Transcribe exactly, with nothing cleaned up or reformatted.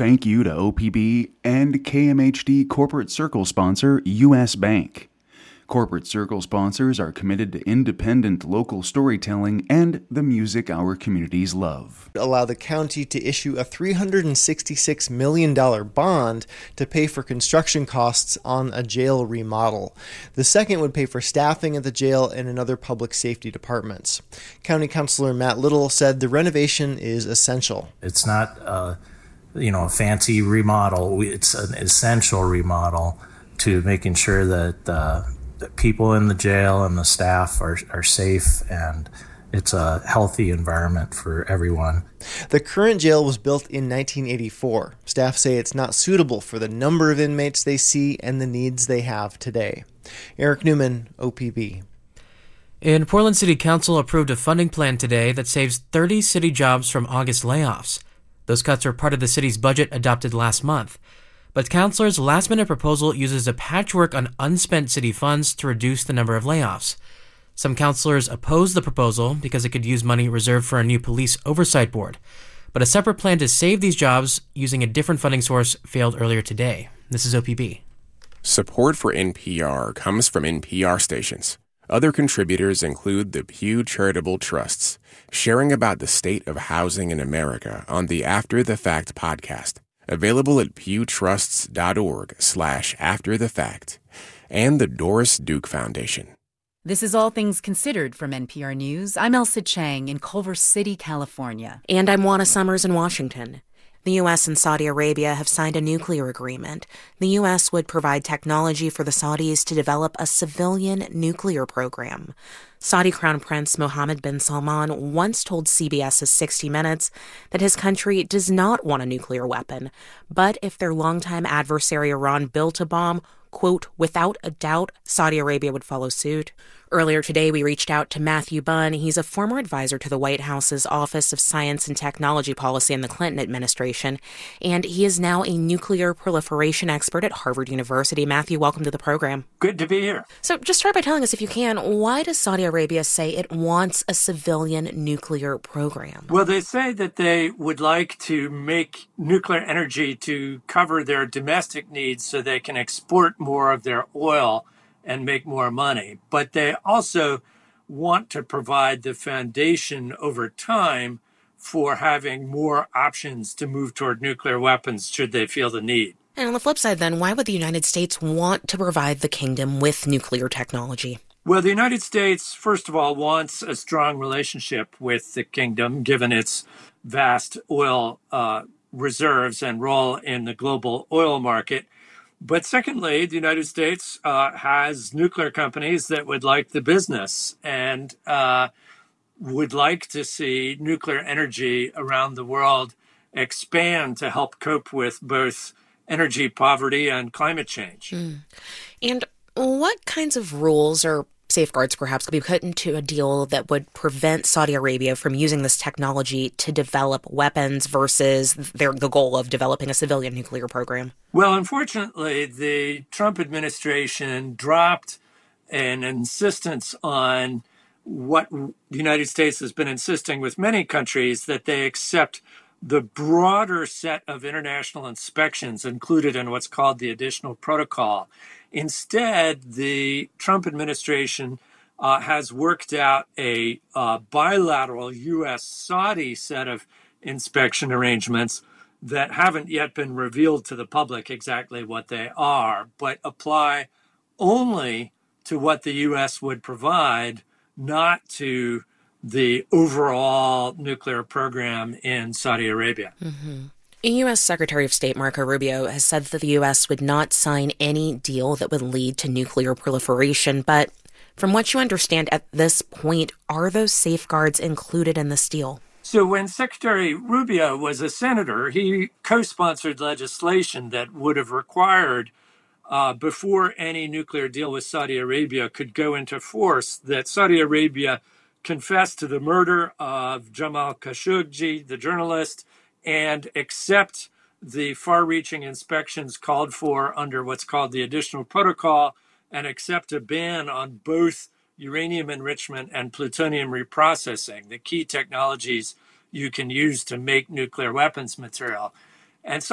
thank you to O P B and K M H D Corporate Circle sponsor U S Bank. Corporate Circle sponsors are committed to independent local storytelling and the music our communities love. Allow the county to issue a three hundred sixty-six million dollars bond to pay for construction costs on a jail remodel. The second would pay for staffing at the jail and in other public safety departments. County Councilor Matt Little said the renovation is essential. It's not, uh, you know, a fancy remodel. It's an essential remodel to making sure that uh, the people in the jail and the staff are, are safe, and it's a healthy environment for everyone. The current jail was built in nineteen eighty-four. Staff say it's not suitable for the number of inmates they see and the needs they have today. Eric Newman, O P B. And Portland City Council approved a funding plan today that saves thirty city jobs from August layoffs. Those cuts are part of the city's budget adopted last month. But councilors' last-minute proposal uses a patchwork on unspent city funds to reduce the number of layoffs. Some councilors oppose the proposal because it could use money reserved for a new police oversight board. But a separate plan to save these jobs using a different funding source failed earlier today. This is O P B. Support for N P R comes from N P R stations. Other contributors include the Pew Charitable Trusts, sharing about the state of housing in America on the After the Fact podcast. Available at pewtrusts.org slash after the fact, and the Doris Duke Foundation. This is All Things Considered from N P R News. I'm Elsa Chang in Culver City, California. And I'm Juana Summers in Washington. The U S and Saudi Arabia have signed a nuclear agreement. The U S would provide technology for the Saudis to develop a civilian nuclear program. Saudi Crown Prince Mohammed bin Salman once told CBS's sixty minutes that his country does not want a nuclear weapon, but if their longtime adversary Iran built a bomb, quote, without a doubt, Saudi Arabia would follow suit. Earlier today, we reached out to Matthew Bunn. He's a former advisor to the White House's Office of Science and Technology Policy in the Clinton administration, and he is now a nuclear proliferation expert at Harvard University. Matthew, welcome to the program. Good to be here. So just start by telling us, if you can, why does Saudi Arabia say it wants a civilian nuclear program? Well, they say that they would like to make nuclear energy to cover their domestic needs so they can export more of their oil and make more money. But they also want to provide the foundation over time for having more options to move toward nuclear weapons should they feel the need. And on the flip side, then, why would the United States want to provide the kingdom with nuclear technology? Well, the United States, first of all, wants a strong relationship with the kingdom, given its vast oil uh, reserves and role in the global oil market. But secondly, the United States uh, has nuclear companies that would like the business and uh, would like to see nuclear energy around the world expand to help cope with both energy poverty and climate change. Mm. And what kinds of rules or safeguards perhaps could be put into a deal that would prevent Saudi Arabia from using this technology to develop weapons versus their, the goal of developing a civilian nuclear program? Well, unfortunately, the Trump administration dropped an insistence on what the United States has been insisting with many countries, that they accept the broader set of international inspections included in what's called the additional protocol. Instead, the Trump administration uh, has worked out a uh, bilateral U S Saudi set of inspection arrangements that haven't yet been revealed to the public exactly what they are, but apply only to what the U S would provide, not to the overall nuclear program in Saudi Arabia. Mm-hmm. U S Secretary of State Marco Rubio has said that the U S would not sign any deal that would lead to nuclear proliferation. But from what you understand at this point, are those safeguards included in this deal? So when Secretary Rubio was a senator, he co-sponsored legislation that would have required, uh, before any nuclear deal with Saudi Arabia could go into force, that Saudi Arabia confess to the murder of Jamal Khashoggi, the journalist, and accept the far-reaching inspections called for under what's called the additional protocol, and accept a ban on both uranium enrichment and plutonium reprocessing, the key technologies you can use to make nuclear weapons material. And so